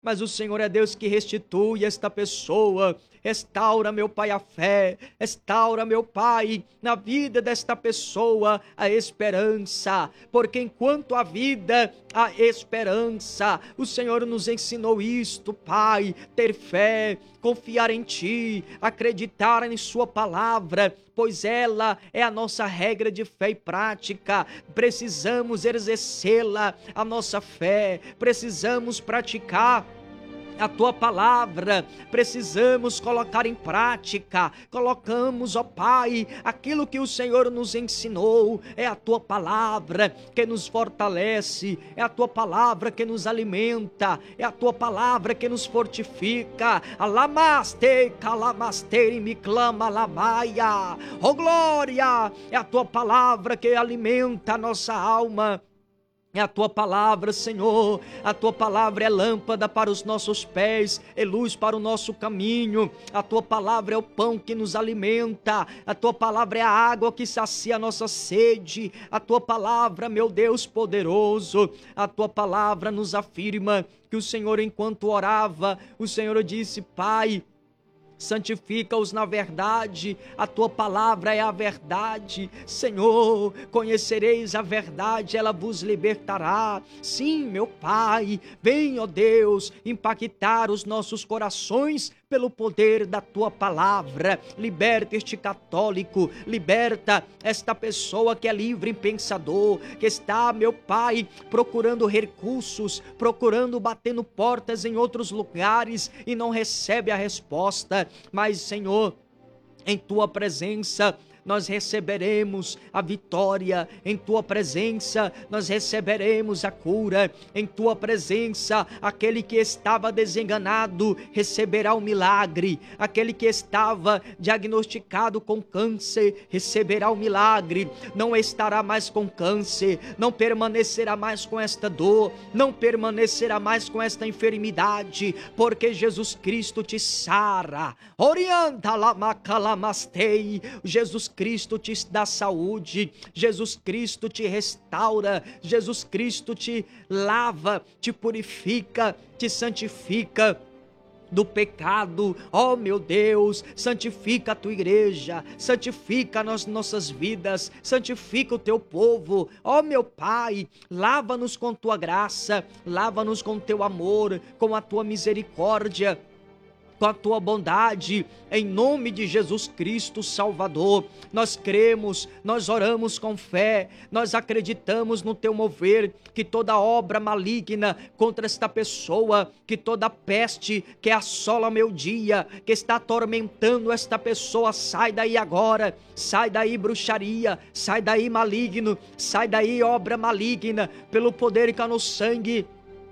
mas o Senhor é Deus que restitui esta pessoa. Restaura, meu Pai, a fé, restaura, meu Pai, na vida desta pessoa a esperança, porque enquanto a vida, a esperança. O Senhor nos ensinou isto, Pai, ter fé, confiar em Ti, acreditar em Sua palavra, pois ela é a nossa regra de fé e prática. Precisamos exercê-la, a nossa fé, precisamos praticar a Tua palavra, precisamos colocar em prática. Colocamos, ó Pai, aquilo que o Senhor nos ensinou. É a Tua palavra que nos fortalece, é a Tua palavra que nos alimenta, é a Tua palavra que nos fortifica. Alamaste, calamaste, me clama, lamaia. Oh glória, é a Tua palavra que alimenta a nossa alma. É a Tua palavra, Senhor, a Tua palavra é lâmpada para os nossos pés, é luz para o nosso caminho. A Tua palavra é o pão que nos alimenta, a Tua palavra é a água que sacia a nossa sede. A Tua palavra, meu Deus poderoso, a Tua palavra nos afirma que o Senhor, enquanto orava, o Senhor disse: Pai, santifica-os na verdade, a Tua palavra é a verdade. Senhor, conhecereis a verdade, ela vos libertará. Sim, meu Pai, vem, ó Deus, impactar os nossos corações pelo poder da Tua palavra. Liberta este católico, liberta esta pessoa que é livre pensador, que está, meu Pai, procurando recursos, procurando, batendo portas em outros lugares e não recebe a resposta. Mas, Senhor, em Tua presença nós receberemos a vitória, em Tua presença nós receberemos a cura, em Tua presença aquele que estava desenganado receberá o milagre, aquele que estava diagnosticado com câncer receberá o milagre, não estará mais com câncer, não permanecerá mais com esta dor, não permanecerá mais com esta enfermidade, porque Jesus Cristo te sara. Orienta lamacalamastei. Jesus Cristo te dá saúde, Jesus Cristo te restaura, Jesus Cristo te lava, te purifica, te santifica do pecado. Oh meu Deus, santifica a Tua igreja, santifica as nossas vidas, santifica o Teu povo. Oh meu Pai, lava-nos com Tua graça, lava-nos com Teu amor, com a Tua misericórdia, com a Tua bondade, em nome de Jesus Cristo Salvador. Nós cremos, nós oramos com fé, nós acreditamos no Teu mover, que toda obra maligna contra esta pessoa, que toda peste que assola meu dia, que está atormentando esta pessoa, sai daí agora, sai daí bruxaria, sai daí maligno, sai daí obra maligna, pelo poder que há no sangue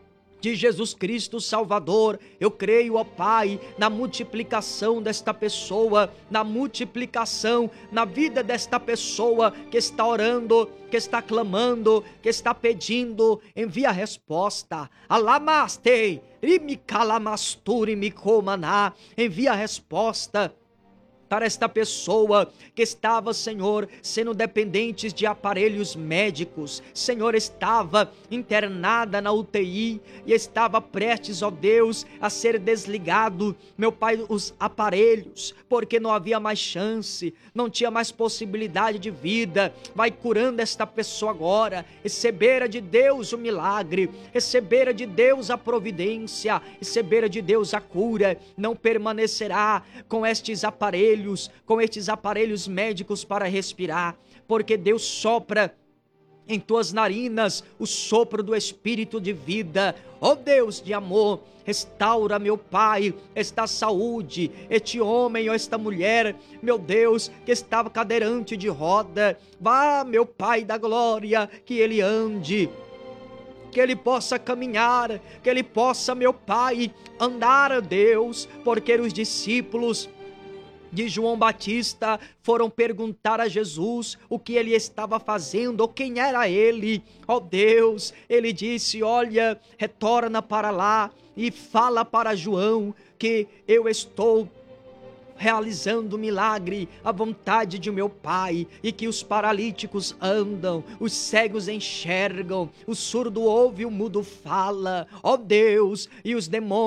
de Jesus Cristo Salvador. Eu creio, ó Pai, na multiplicação desta pessoa, na multiplicação na vida desta pessoa que está orando, que está clamando, que está pedindo. Envia a resposta. Alamastei, imikalamasturi mikomaná. Envia a resposta para esta pessoa que estava, Senhor, sendo dependentes de aparelhos médicos. Senhor, estava internada na UTI e estava prestes, ó Deus, a ser desligado, meu Pai, os aparelhos, porque não havia mais chance, não tinha mais possibilidade de vida. Vai curando esta pessoa agora, recebera de Deus o milagre, recebera de Deus a providência, recebera de Deus a cura. Não permanecerá com estes aparelhos, médicos para respirar, porque Deus sopra em tuas narinas o sopro do Espírito de vida. Ó Deus de amor, restaura, meu Pai, esta saúde, este homem ou esta mulher, meu Deus, que estava cadeirante de roda. Vá, meu Pai da glória, que ele ande, que ele possa caminhar, que ele possa, meu Pai, andar, Deus, porque os discípulos de João Batista foram perguntar a Jesus o que ele estava fazendo, ou quem era ele. Ó Deus, ele disse: olha, retorna para lá e fala para João que eu estou realizando milagre à vontade de meu Pai, e que os paralíticos andam, os cegos enxergam, o surdo ouve, o mudo fala. Ó Deus, e os demônios